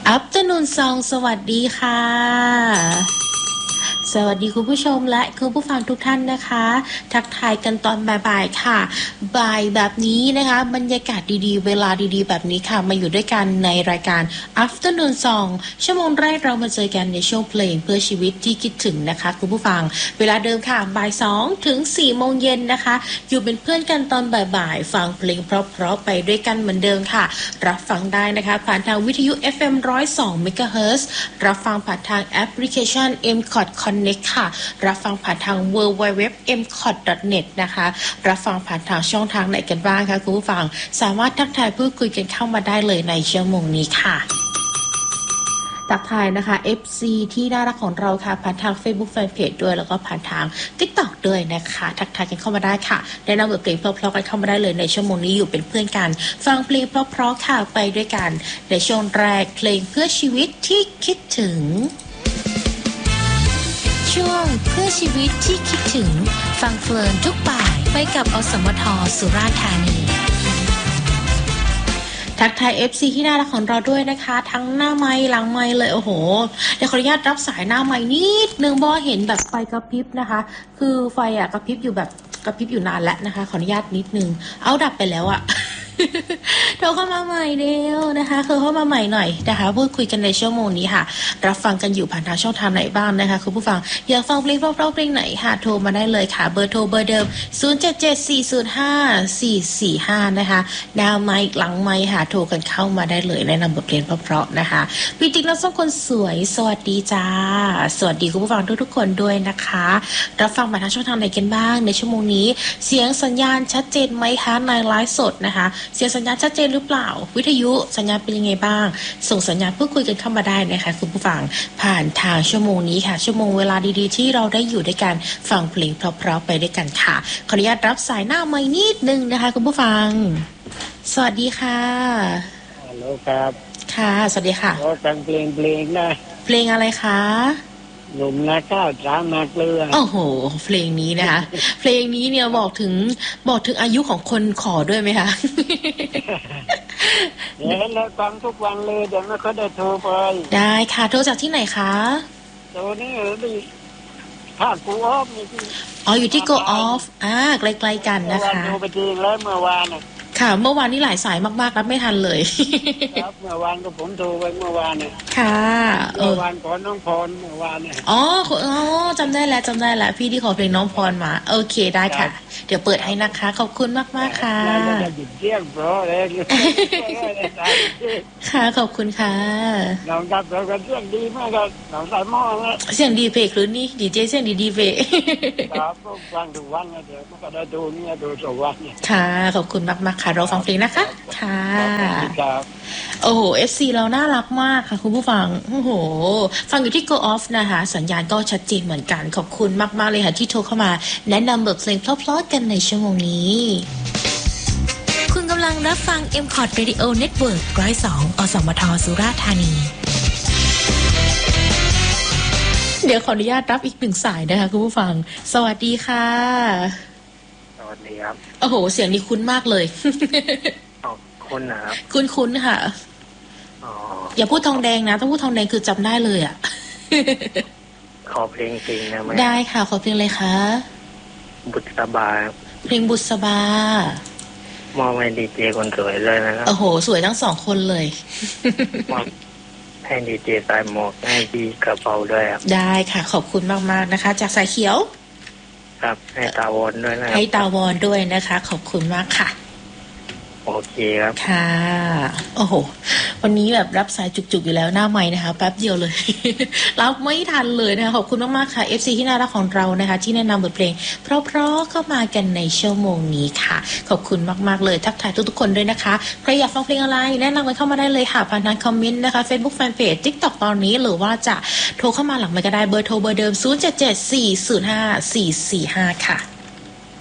Afternoon Song สวัสดีค่ะสวัสดีคุณผู้ชมและคุณผู้ฟังทุกท่านนะคะทักทายกันตอนบ่ายๆค่ะบ่ายแบบนี้นะคะบรรยากาศดีๆเวลาดีๆแบบนี้ค่ะมาอยู่ด้วยกันในรายการ Afternoon Song ชั่วโมงแรกเรามาเจอกันในช่วงเพลงเพื่อชีวิตที่คิดถึงนะคะคุณผู้ฟังเวลาเดิมค่ะบ่าย2ถึง4โมงเย็นนะคะอยู่เป็นเพื่อนกันตอนบ่ายๆฟังเพลงเพราะๆไปด้วยกันเหมือนเดิมค่ะรับฟังได้นะคะผ่านทางวิทยุ FM 102 MHz รับฟังผ่านทางแอปพลิเคชัน MCOT Connect ค่ะรับฟังผ่านทาง www.mcot.net นะคะรับฟังผ่านทางช่องทางไหนกันบ้างคะคุณผู้ฟังสามารถทักทายพูดคุยกันเข้ามาได้เลยในชั่วโมงนี้ค่ะทักทายนะคะ FC ที่น่ารักของเราค่ะผ่านทาง Facebook Fanpage ด้วยแล้วก็ผ่านทาง TikTok ด้วยนะคะทักทายกันเข้ามาได้ค่ะแนะนำบทเพลงเพราะๆกันเข้ามาได้เลยในชั่วโมงนี้อยู่เป็นเพื่อนกันฟังเพลงเพราะๆค่ะไปด้วยกันในช่วงแรกเพลงเพื่อชีวิตที่คิดถึงช่วงเพื่อชีวิตที่คิดถึงฟังเพลินทุกบ่ายไปกับอสมทสุราษฎร์ธานีทักทาย FC ที่น่ารักของเราด้วยนะคะทั้งหน้าไมค์หลังไมค์เลยโอ้โหเดี๋ยวขออนุญาตรับสายหน้าไมค์นิดนึงเพราะเห็นแบบไฟกระพริบนะคะคือไฟกระพริบอยู่แบบกระพริบอยู่นานแล้วนะคะขออนุญาตนิดนึงเอาดับไปแล้วอะ โทรเข้ามาใหม่เดียวนะคะคือเข้ามาใหม่หน่อยนะคะพูดคุยกันในชั่วโมงนี้ค่ะรับฟังกันอยู่ผ่านทางช่องทางไหนบ้างนะคะคุณผู้ฟังอยากฟังเพลงเพราะๆเพลงไหนค่ะโทรมาได้เลยค่ะเบอร์โทรเบอร์เดิม0774054445นะคะหน้าไมค์หลังไมค์ค่ะโทรกันเข้ามาได้เลยแนะนำบทเพลงเพราะๆนะคะพี่ติ๊กน้องส้มคนสวยสวัสดีจ้าสวัสดีคุณผู้ฟังทุกๆคนด้วยนะคะรับฟังผ่านทางช่องทางไหนกันบ้างในชั่วโมงนี้เสียงสัญญาณชัดเจนไหมคะในไลฟ์สดนะคะเสียงสัญญาณชัดเจนหรือเปล่าวิทยุสัญญาณเป็นยังไงบ้างส่งสัญญาณพูดคุยกันเข้ามาได้นะคะคุณผู้ฟังผ่านทางชั่วโมงนี้ค่ะชั่วโมงเวลาดีๆที่เราได้อยู่ด้วยกันฟังเพลงเพราะๆไปด้วยกันค่ะขออนุญาตรับสายหน้าไมค์นิดนึงนะคะคุณผู้ฟังสวัสดีค่ะฮัลโหลครับค่ะสวัสดีค่ะขอฟังเพลงนะเพลงอะไรคะหนุ่มนาข้าวสามนาเกลือโอ้โหเพลงนี้นะคะ เพลงนี้เนี่ยบอกถึงอายุของคนขอด้วยไหมคะเห็นแล้วฟังทุกวันเลยแต่ไม่ค่อยได้โทรไปได้ค่ะโทรจากที่ไหนคะโทรนี่ที่ภาคกูออฟนี่ที่อยู่ที่ Go Off ใกล้ๆกันนะคะโทรไปทีแล้วเมื่อวานค่ะเมื่อวานนี้หลายสายมากๆรับไม่ทันเลยครับเมื่อวานก็ผมโทรไปเมื่อวานเนี่ยค่ะเมื่อวานขอน้องพรเมื่อวานเนี่ยจำได้แล้วพี่ที่ขอเพลงน้องพรมาโอเคได้ค่ะเดี๋ยวเปิดให้นะคะขอบคุณมากๆค่ะจะหยุดเที่ยงเพราะอะไรค่ะขอบคุณค่ะน้องกับเรากันเสียงดีมากครับน้องสายหม้อเสียงดีเพกหรือนี่ดีเจเสียงดีเพครับฟังทุกวันเดี๋ยวก็ได้ดูนี่ดูทุกวันค่ะขอบคุณมากๆค่ะเราฟังเพลงนะคะค่ะครับโอ้โห FC เราน่ารักมากค่ะคุณผู้ฟังโอ้โหฟังอยู่ที่ Go Off นะคะสัญญาณก็ชัดเจนเหมือนกันขอบคุณมากๆเลยค่ะที่โทรเข้ามาแนะนำบทเพลงเพราะๆกันในชั่วโมงนี้คุณกำลังรับฟัง MCOT Radio Network 102 อสมทสุราษฎร์ธานีเดี๋ยวขออนุญาตรับอีกหนึ่งสายนะคะคุณผู้ฟังสวัสดีค่ะสวัสดีครับโอ้โหเสียงนี้คุ้นมากเลยคุ้นนะครับคุ้นค่ะอย่าพูดทองแดงนะถ้าพูดทองแดงคือจำได้เลยอ่ะขอเพลงจริงนะไหมได้ค่ะขอเพลงอะไรคะบุษบาเพลงบุษบามอบให้ดีเจคนสวยเลยนะครับโอ้โหสวยทั้งสองคนเลยมอบให้ดีเจสายหมวกให้ดีกระเป๋าด้วยครับได้ค่ะขอบคุณมากๆนะคะจากสายเขียวครับให้ตาวอนด้วยนะให้ตาวอนด้วยนะคะขอบคุณมากค่ะโอเคครับค่ะโอ้โหวันนี้แบบรับสายจุกๆอยู่แล้วหน้าไมค์นะคะแป๊บเดียวเลย รับไม่ทันเลยนะคะขอบคุณมากๆค่ะ FC ที่น่ารักของเรานะคะที่แนะนำบทเพลงเพราะๆเข้ามากันในชั่วโมงนี้ค่ะขอบคุณมากๆเลยทักทายทุกๆคนด้วยนะคะใครอยากฟังเพลงอะไรแนะนำกันเข้ามาได้เลยค่ะผ่านทางคอมเมนต์นะคะ Facebook Fanpage TikTok ตอนนี้หรือว่าจะโทรเข้ามาหลังไมค์ก็ได้เบอร์โทรเบอร์เดิม0774054445ค่ะ